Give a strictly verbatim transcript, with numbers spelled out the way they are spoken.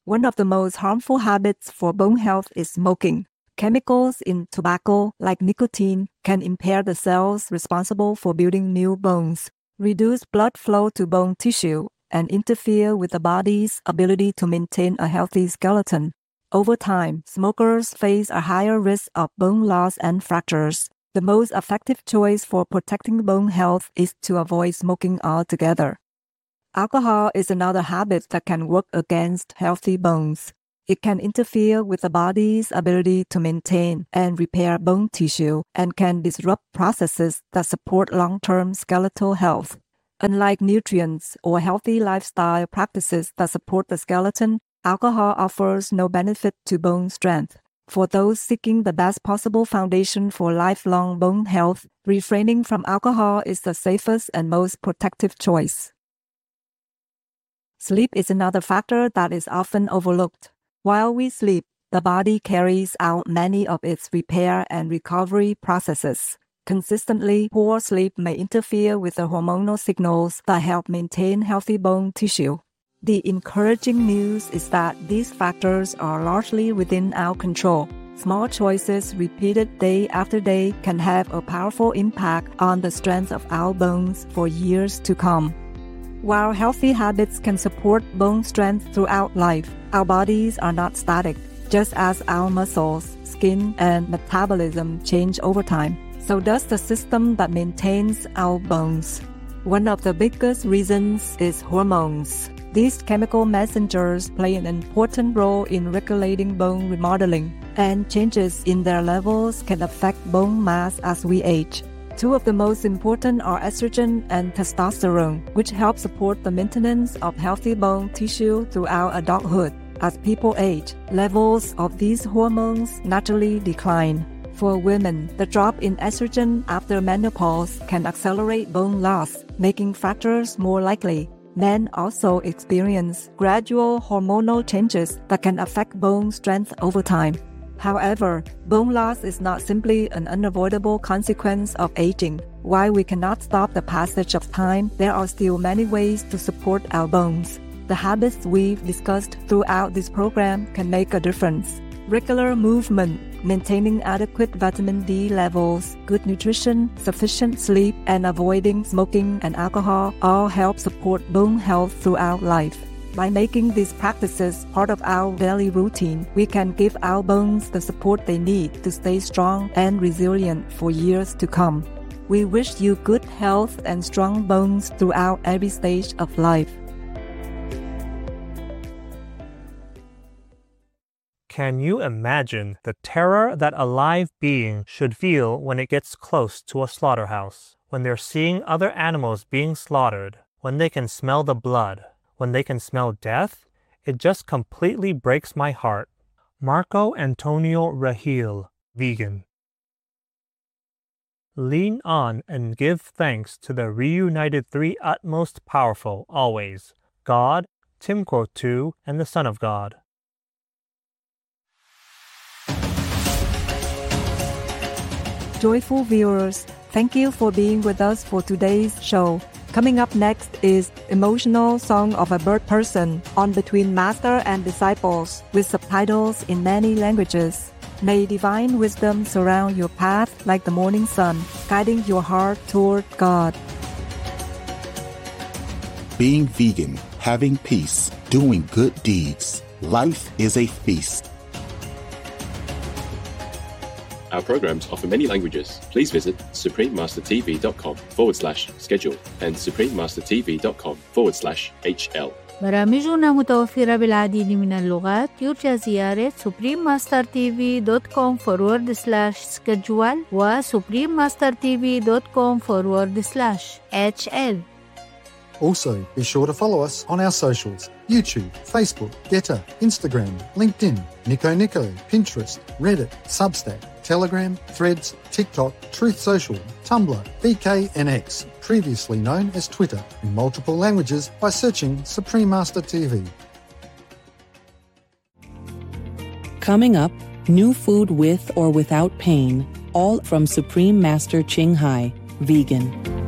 One of the most harmful habits for bone health is smoking. Chemicals in tobacco, like nicotine, can impair the cells responsible for building new bones, reduce blood flow to bone tissue, and interfere with the body's ability to maintain a healthy skeleton. Over time, smokers face a higher risk of bone loss and fractures. The most effective choice for protecting bone health is to avoid smoking altogether. Alcohol is another habit that can work against healthy bones. It can interfere with the body's ability to maintain and repair bone tissue and can disrupt processes that support long-term skeletal health. Unlike nutrients or healthy lifestyle practices that support the skeleton, alcohol offers no benefit to bone strength. For those seeking the best possible foundation for lifelong bone health, refraining from alcohol is the safest and most protective choice. Sleep is another factor that is often overlooked. While we sleep, the body carries out many of its repair and recovery processes. Consistently poor sleep may interfere with the hormonal signals that help maintain healthy bone tissue. The encouraging news is that these factors are largely within our control. Small choices repeated day after day can have a powerful impact on the strength of our bones for years to come. While healthy habits can support bone strength throughout life, our bodies are not static. Just as our muscles, skin, and metabolism change over time, so does the system that maintains our bones. One of the biggest reasons is hormones. These chemical messengers play an important role in regulating bone remodeling, and changes in their levels can affect bone mass as we age. Two of the most important are estrogen and testosterone, which help support the maintenance of healthy bone tissue throughout adulthood. As people age, levels of these hormones naturally decline. For women, the drop in estrogen after menopause can accelerate bone loss, making fractures more likely. Men also experience gradual hormonal changes that can affect bone strength over time. However, bone loss is not simply an unavoidable consequence of aging. While we cannot stop the passage of time, there are still many ways to support our bones. The habits we've discussed throughout this program can make a difference. Regular movement, maintaining adequate vitamin D levels, good nutrition, sufficient sleep, and avoiding smoking and alcohol all help support bone health throughout life. By making these practices part of our daily routine, we can give our bones the support they need to stay strong and resilient for years to come. We wish you good health and strong bones throughout every stage of life. Can you imagine the terror that a live being should feel when it gets close to a slaughterhouse, when they're seeing other animals being slaughtered, when they can smell the blood, when they can smell death? It just completely breaks my heart. Marco Antonio Rahil, vegan. Lean on and give thanks to the reunited three utmost powerful always, God, Timquotu, and the Son of God. Joyful viewers, thank you for being with us for today's show. Coming up next is Emotional Song of a Bird Person on Between Master and Disciples with subtitles in many languages. May divine wisdom surround your path like the morning sun, guiding your heart toward God. Being vegan, having peace, doing good deeds. Life is a feast. Our programs offer many languages. Please visit suprememastertv.com forward slash schedule and suprememastertv.com forward slash HL. برامجنا متوفرة بالعديد من اللغات. يرجى زيارة suprememastertv.com forward slash schedule و suprememastertv.com forward slash HL. Also, be sure to follow us on our socials: YouTube, Facebook, Getter, Instagram, LinkedIn, Nico Nico, Pinterest, Reddit, Substack, Telegram, Threads, TikTok, Truth Social, Tumblr, V K, and X, previously known as Twitter, in multiple languages by searching Supreme Master T V. Coming up, new food with or without pain, all from Supreme Master Ching Hai, vegan.